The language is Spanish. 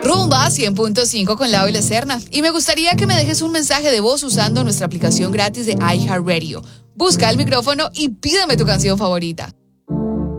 Rumba 100.5 con Lau y La Serna. Y me gustaría que me dejes un mensaje de voz usando nuestra aplicación gratis de iHeartRadio. Busca el micrófono y pídame tu canción favorita.